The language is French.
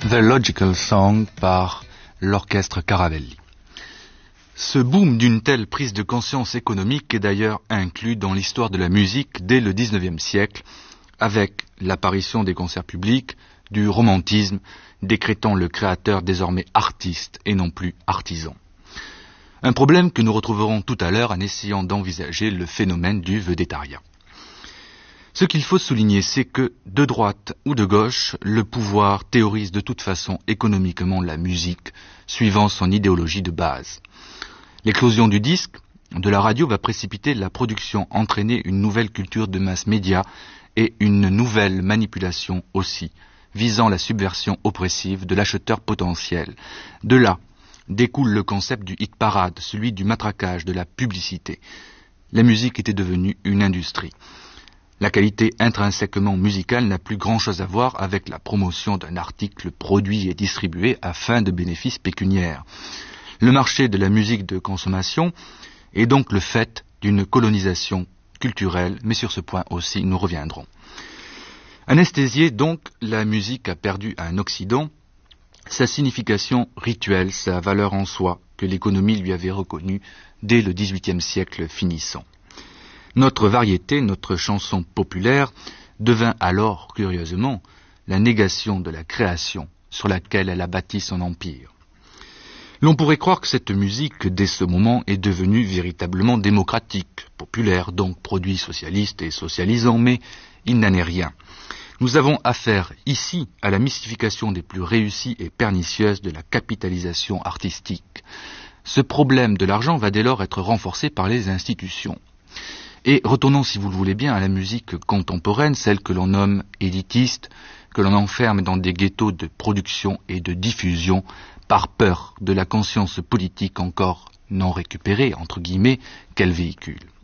The Logical Song par l'orchestre Caravelli. Ce boom d'une telle prise de conscience économique est d'ailleurs inclus dans l'histoire de la musique dès le XIXe siècle, avec l'apparition des concerts publics, du romantisme, décrétant le créateur désormais artiste et non plus artisan. Un problème que nous retrouverons tout à l'heure en essayant d'envisager le phénomène du vedettariat. Ce qu'il faut souligner, c'est que, de droite ou de gauche, le pouvoir théorise de toute façon économiquement la musique, suivant son idéologie de base. L'éclosion du disque, de la radio va précipiter la production, entraîner une nouvelle culture de mass média et une nouvelle manipulation aussi, visant la subversion oppressive de l'acheteur potentiel. De là découle le concept du hit parade, celui du matraquage, de la publicité. La musique était devenue une industrie. La qualité intrinsèquement musicale n'a plus grand-chose à voir avec la promotion d'un article produit et distribué à fin de bénéfices pécuniaires. Le marché de la musique de consommation est donc le fait d'une colonisation culturelle, mais sur ce point aussi nous reviendrons. Anesthésiée donc, la musique a perdu à un Occident sa signification rituelle, sa valeur en soi, que l'économie lui avait reconnue dès le XVIIIe siècle finissant. Notre variété, notre chanson populaire, devint alors, curieusement, la négation de la création sur laquelle elle a bâti son empire. L'on pourrait croire que cette musique, dès ce moment, est devenue véritablement démocratique, populaire, donc produit socialiste et socialisant, mais il n'en est rien. Nous avons affaire ici à la mystification des plus réussies et pernicieuses de la capitalisation artistique. Ce problème de l'argent va dès lors être renforcé par les institutions. Et retournons, si vous le voulez bien, à la musique contemporaine, celle que l'on nomme élitiste, que l'on enferme dans des ghettos de production et de diffusion par peur de la conscience politique encore non récupérée, entre guillemets, qu'elle véhicule.